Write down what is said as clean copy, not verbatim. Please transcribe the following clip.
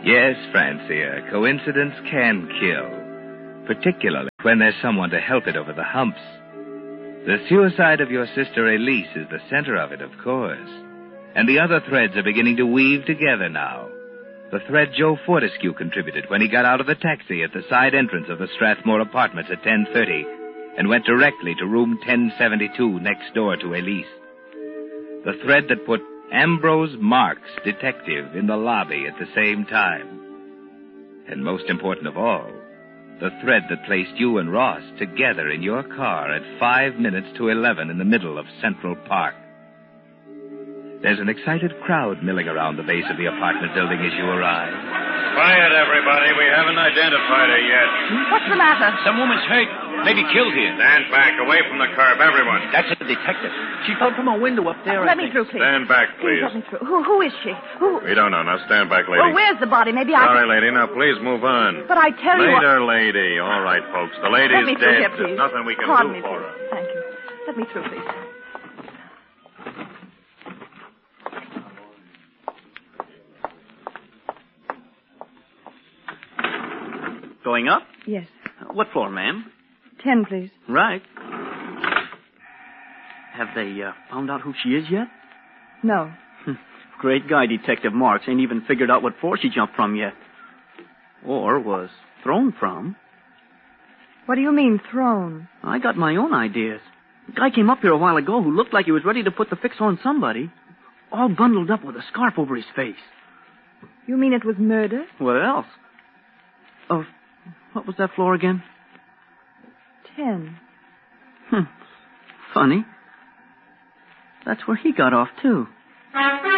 Yes, Francia, coincidence can kill, particularly when there's someone to help it over the humps. The suicide of your sister Elise is the center of it, of course. And the other threads are beginning to weave together now. The thread Joe Fortescue contributed when he got out of the taxi at the side entrance of the Strathmore Apartments at 10:30 and went directly to room 1072 next door to Elise. The thread that put Ambrose Marks, detective, in the lobby at the same time. And most important of all, the thread that placed you and Ross together in your car at 11:05 in the middle of Central Park. There's an excited crowd milling around the base of the apartment building as you arrive. Quiet, everybody. We haven't identified her yet. What's the matter? Some woman's hurt. Maybe killed here. Stand back, away from the curb, everyone. That's a detective. She fell from a window up there. Let me through, please. Stand back, please. Let me through. Who is she? Who? We don't know. Now stand back, lady. Well, where's the body? Maybe I Sorry, can... lady. Now, please move on. But I tell you what... Later, lady. All right, folks. The lady's Let me through dead. here, please. There's nothing we can Pardon do me, for please. her. Thank you. Let me through, please. Going up? Yes. What floor, ma'am? 10, please. Right. Have they found out who she is yet? No. Great guy, Detective Marks. Ain't even figured out what floor she jumped from yet. Or was thrown from. What do you mean, thrown? I got my own ideas. A guy came up here a while ago who looked like he was ready to put the fix on somebody. All bundled up with a scarf over his face. You mean it was murder? What else? What was that floor again? 10. Funny. That's where he got off, too.